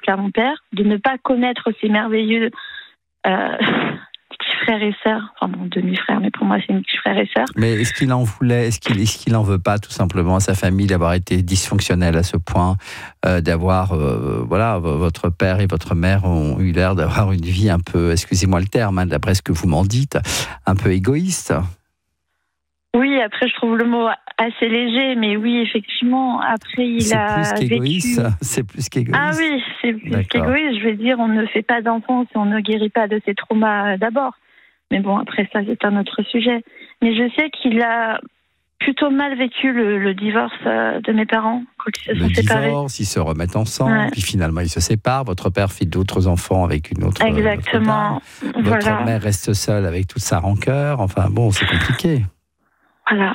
à mon père, de ne pas connaître ses merveilleux petits frères et sœurs, enfin bon, demi-frères, mais pour moi c'est mes petits frères et sœurs. Mais est-ce qu'il en voulait, est-ce qu'il en veut pas tout simplement à sa famille d'avoir été dysfonctionnel à ce point, d'avoir, voilà, votre père et votre mère ont eu l'air d'avoir une vie un peu, excusez-moi le terme, d'après ce que vous m'en dites, un peu égoïste. Oui, après je trouve le mot assez léger, mais oui, effectivement, après il a vécu... C'est plus qu'égoïste. Ah oui, c'est plus qu'égoïste. Je veux dire, on ne fait pas d'enfants si on ne guérit pas de ses traumas d'abord. Mais bon, après ça, c'est un autre sujet. Mais je sais qu'il a plutôt mal vécu le divorce de mes parents quand ils se sont séparés. Le divorce, ils se remettent ensemble, puis finalement ils se séparent. Votre père fait d'autres enfants avec une autre. Exactement. Votre mère reste seule avec toute sa rancœur. Enfin bon, c'est compliqué. Voilà.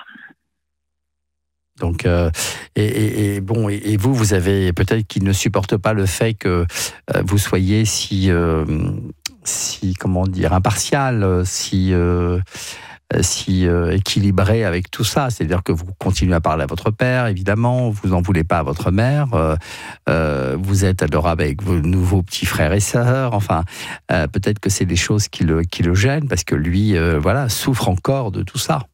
Donc, bon, et vous avez peut-être qu'il ne supporte pas le fait que vous soyez si comment dire, impartial, si équilibré avec tout ça. C'est-à-dire que vous continuez à parler à votre père, évidemment, vous n'en voulez pas à votre mère, vous êtes adorable avec vos nouveaux petits frères et sœurs. Enfin, peut-être que c'est des choses qui le gênent parce que lui, voilà, souffre encore de tout ça.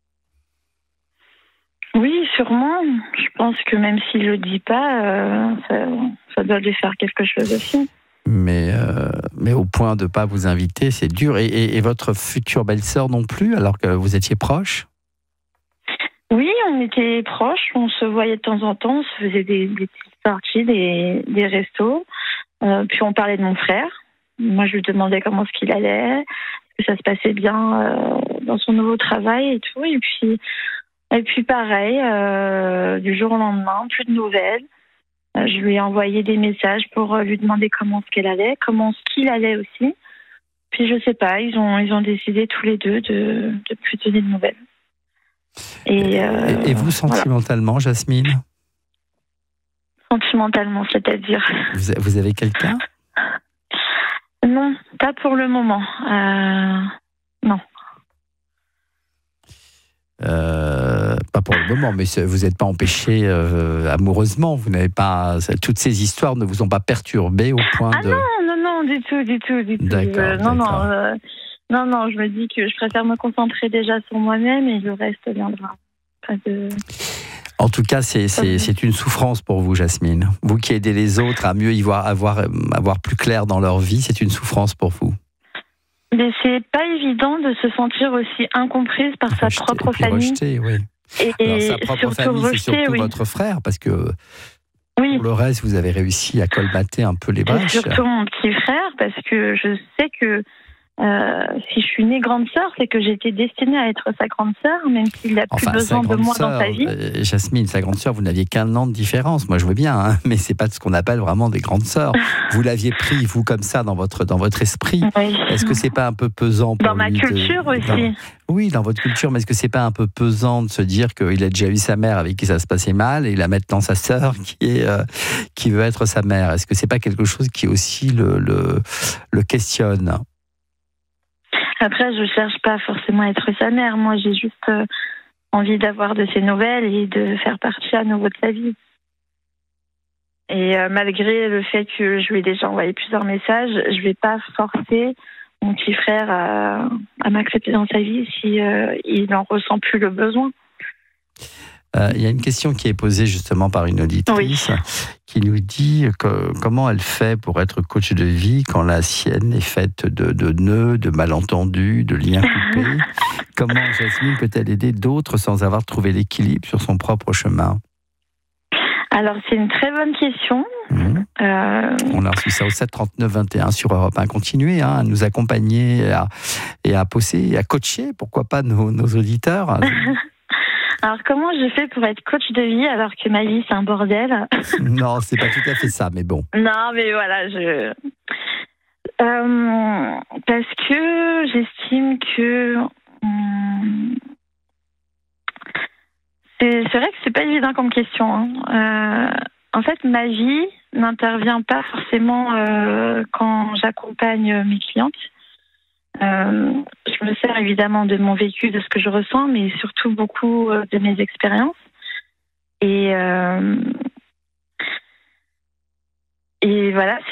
Oui, sûrement. Je pense que même s'il le dit pas, ça doit lui faire quelque chose aussi. Mais au point de ne pas vous inviter, c'est dur. Et votre future belle-sœur non plus, alors que vous étiez proches ? Oui, on était proches. On se voyait de temps en temps. On se faisait des petites sorties, des restos. Puis on parlait de mon frère. Moi, je lui demandais comment est-ce qu'il allait, que ça se passait bien dans son nouveau travail et tout. Et puis pareil, du jour au lendemain, plus de nouvelles. Je lui ai envoyé des messages pour lui demander comment est-ce qu'elle allait, comment est-ce qu'il allait aussi. Puis je sais pas, ils ont décidé tous les deux de plus donner de nouvelles. Et vous, sentimentalement, voilà. Jasmine ? Sentimentalement, c'est-à-dire ? Vous avez quelqu'un ? Non, pas pour le moment. Non. Pas pour le moment, mais vous n'êtes pas empêché amoureusement. Vous n'avez pas, toutes ces histoires ne vous ont pas perturbé au point de. Non, du tout. D'accord. Non, je me dis que je préfère me concentrer déjà sur moi-même et le reste viendra. En tout cas, c'est une souffrance pour vous, Jasmine. Vous qui aidez les autres à mieux avoir plus clair dans leur vie, c'est une souffrance pour vous. Mais c'est pas évident de se sentir aussi incomprise par sa propre famille. Rejetée, oui. Et sa propre famille, c'est surtout votre frère, parce que pour le reste, vous avez réussi à colmater un peu les brèches. C'est surtout mon petit frère, parce que je sais que si je suis née grande sœur, c'est que j'étais destinée à être sa grande sœur, même s'il n'a plus besoin de moi dans sa vie. Jasmine, sa grande sœur, vous n'aviez qu'un an de différence. Moi, je veux bien, hein, mais c'est pas ce qu'on appelle vraiment des grandes sœurs. Vous l'aviez pris, vous, comme ça, dans votre esprit. Oui. Est-ce que c'est pas un peu pesant pour dans ma culture aussi. Oui, dans votre culture, mais est-ce que c'est pas un peu pesant de se dire qu'il a déjà eu sa mère avec qui ça se passait mal et il a maintenant sa sœur qui veut être sa mère ? Est-ce que c'est pas quelque chose qui aussi le questionne ? Après, je cherche pas forcément à être sa mère. Moi, j'ai juste envie d'avoir de ses nouvelles et de faire partie à nouveau de sa vie. Et malgré le fait que je lui ai déjà envoyé plusieurs messages, je vais pas forcer mon petit frère à m'accepter dans sa vie si il n'en ressent plus le besoin. Il y a une question qui est posée justement par une auditrice qui nous dit comment elle fait pour être coach de vie quand la sienne est faite de nœuds, de malentendus, de liens coupés. Comment Jasmine peut-elle aider d'autres sans avoir trouvé l'équilibre sur son propre chemin ? Alors, c'est une très bonne question. On a reçu ça au 739-21 sur Europe 1. Continuez à nous accompagner et à poser, et à coacher, pourquoi pas nos auditeurs. Alors, comment je fais pour être coach de vie alors que ma vie, c'est un bordel ? Non, c'est pas tout à fait ça, mais bon. Non, mais voilà, parce que j'estime que... C'est vrai que c'est pas évident comme question. En fait, ma vie n'intervient pas forcément quand j'accompagne mes clientes. Je me sers évidemment de mon vécu, de ce que je ressens, mais surtout beaucoup de mes expériences. Et voilà,